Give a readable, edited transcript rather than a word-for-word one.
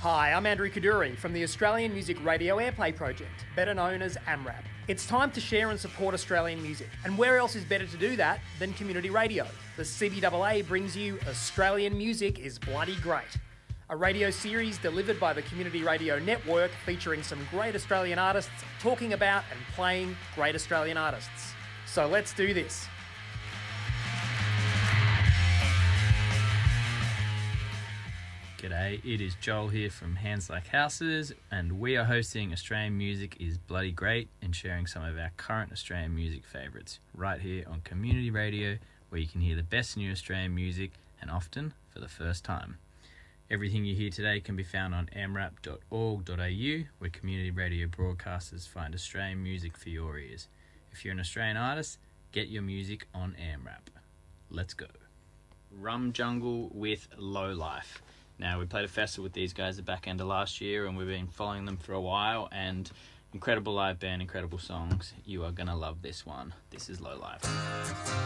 Hi, I'm Andrew Kaduri from the Australian Music Radio Airplay Project, better known as AMRAP. It's time to share and support Australian music, and where else is better to do that than community radio? The CBAA brings you Australian Music is Bloody Great, a radio series delivered by the Community Radio Network featuring some great Australian artists talking about and playing great Australian artists. So let's do this. G'day, it is Joel here from Hands Like Houses, and we are hosting Australian Music is Bloody Great and sharing some of our current Australian music favourites right here on Community Radio, where you can hear the best new Australian music and often for the first time. Everything you hear today can be found on amrap.org.au, where community radio broadcasters find Australian music for your ears. If you're an Australian artist, get your music on AMRAP. Let's go. Rum Jungle with Low Life. Now, we played a festival with these guys at the back end of last year, and we've been following them for a while, and incredible live band, incredible songs. You are going to love this one. This is Low Life.